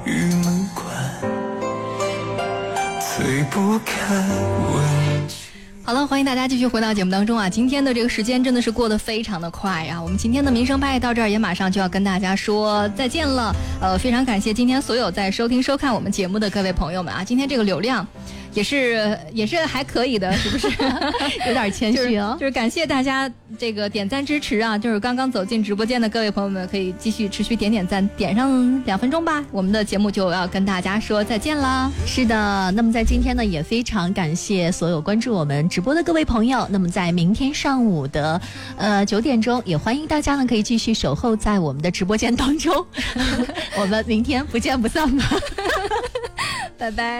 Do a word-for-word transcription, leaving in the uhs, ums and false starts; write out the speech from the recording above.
玉门关，最不堪问。 好了，欢迎大家继续回到节目当中啊！今天的这个时间真的是过得非常的快啊！我们今天的民生派到这儿也马上就要跟大家说再见了。呃，非常感谢今天所有在收听收看我们节目的各位朋友们啊！今天这个流量也是也是还可以的，是不是？ 有点谦虚哦、 就是。就是感谢大家这个点赞支持啊！就是刚刚走进直播间的各位朋友们，可以继续持续点点赞，点上两分钟吧，我们的节目就要跟大家说再见啦。 是的，那么在今天呢，也非常感谢所有关注我们直播的各位朋友。那么在明天上午的呃九点钟，也欢迎大家呢可以继续守候在我们的直播间当中。我们明天不见不散吧。 拜拜。